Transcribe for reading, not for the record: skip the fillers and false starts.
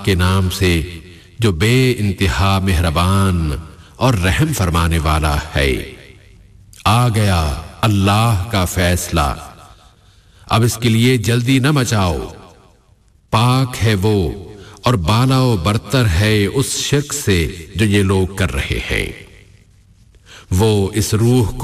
के नाम से जो बे इंतहा मेहरबान और रहम फरमाने वाला है। आ गया अल्लाह का फैसला, अब इसके लिए जल्दी न मचाओ। पाक है वो और बालाओ बरतर है उस शिर्क से जो ये लोग कर रहे हैं। वो इस रूह को